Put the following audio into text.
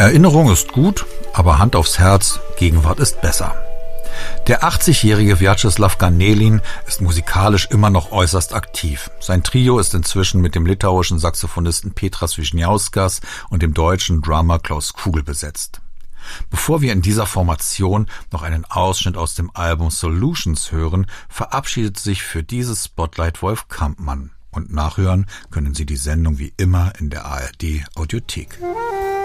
Erinnerung ist gut, aber Hand aufs Herz, Gegenwart ist besser. Der 80-jährige Vjacheslav Ganelin ist musikalisch immer noch äußerst aktiv. Sein Trio ist inzwischen mit dem litauischen Saxophonisten Petras Vyšniauskas und dem deutschen Drummer Klaus Kugel besetzt. Bevor wir in dieser Formation noch einen Ausschnitt aus dem Album Solutions hören, verabschiedet sich für dieses Spotlight Wolf Kampmann. Und nachhören können Sie die Sendung wie immer in der ARD Audiothek.